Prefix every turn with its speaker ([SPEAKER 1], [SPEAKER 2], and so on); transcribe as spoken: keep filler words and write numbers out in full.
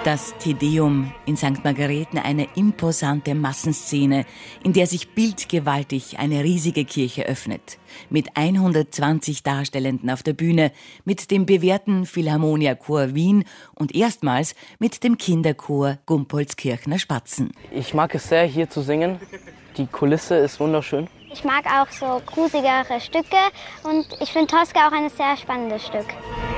[SPEAKER 1] Das Te Deum in Sankt Margareten, eine imposante Massenszene, in der sich bildgewaltig eine riesige Kirche öffnet. Mit hundertzwanzig Darstellenden auf der Bühne, mit dem bewährten Philharmonia-Chor Wien und erstmals mit dem Kinderchor Gumpoldskirchner Spatzen.
[SPEAKER 2] Ich mag es sehr, hier zu singen. Die Kulisse ist wunderschön.
[SPEAKER 3] Ich mag auch so grusigere Stücke und ich finde Tosca auch ein sehr spannendes Stück.